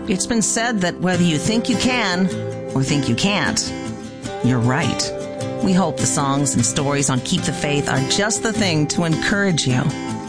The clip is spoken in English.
It's been said that whether you think you can or think you can't, you're right. We hope the songs and stories on Keep the Faith are just the thing to encourage you